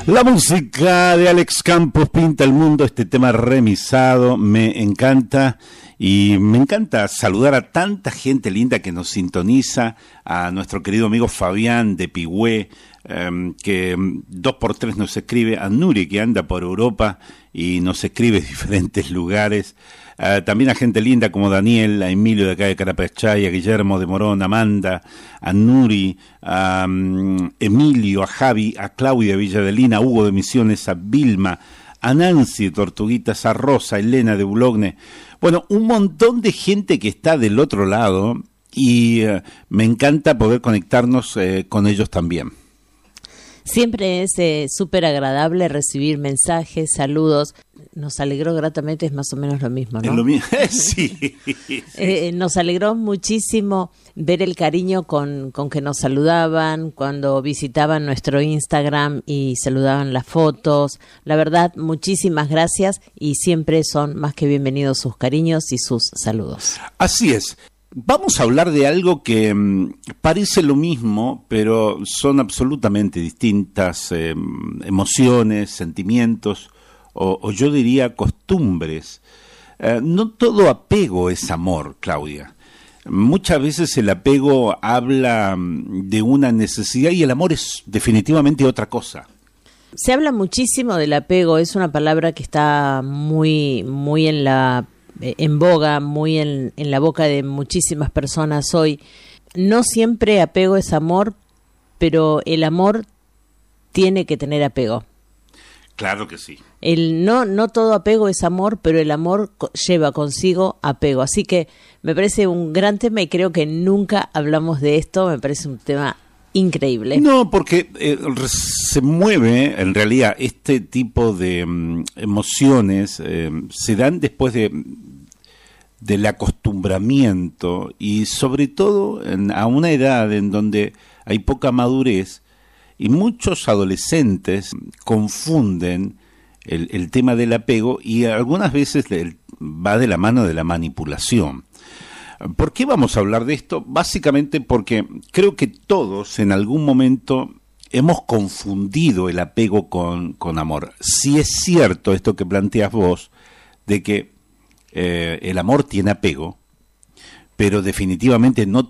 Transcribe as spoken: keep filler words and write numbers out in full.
La música de Alex Campos pinta el mundo, este tema remixado, me encanta y me encanta saludar a tanta gente linda que nos sintoniza, a nuestro querido amigo Fabián de Pigüé, um, que dos por tres nos escribe, a Nuri que anda por Europa y nos escribe de diferentes lugares, uh, también a gente linda como Daniel, a Emilio de acá de Carapachay, a Guillermo de Morón, a Amanda, a Nuri, a um, Emilio, a Javi, a Claudia de Villadelina, a Hugo de Misiones, a Vilma, a Nancy de Tortuguitas, a Rosa, a Elena de Boulogne. Bueno, un montón de gente que está del otro lado y uh, me encanta poder conectarnos eh, con ellos también. Siempre es eh, súper agradable recibir mensajes, saludos. Nos alegró gratamente, es más o menos lo mismo, ¿no? Es lo mismo, sí. sí. Eh, nos alegró muchísimo ver el cariño con, con que nos saludaban, cuando visitaban nuestro Instagram y saludaban las fotos. La verdad, muchísimas gracias y siempre son más que bienvenidos sus cariños y sus saludos. Así es. Vamos a hablar de algo que mmm, parece lo mismo, pero son absolutamente distintas eh, emociones, sentimientos, o, o yo diría costumbres. Eh, no todo apego es amor, Claudia. Muchas veces el apego habla de una necesidad y el amor es definitivamente otra cosa. Se habla muchísimo del apego, es una palabra que está muy, muy en la en boga, muy en, en la boca de muchísimas personas hoy. No siempre apego es amor, pero el amor tiene que tener apego. Claro que sí. El no, no todo apego es amor, pero el amor co- lleva consigo apego. Así que me parece un gran tema y creo que nunca hablamos de esto. Me parece un tema increíble. No, porque eh, se mueve, en realidad, este tipo de um, emociones eh, se dan después de del acostumbramiento y sobre todo en, a una edad en donde hay poca madurez y muchos adolescentes confunden el, el tema del apego y algunas veces el, va de la mano de la manipulación. ¿Por qué vamos a hablar de esto? Básicamente porque creo que todos en algún momento hemos confundido el apego con, con amor. Si es cierto esto que planteas vos, de que eh, el amor tiene apego, pero definitivamente no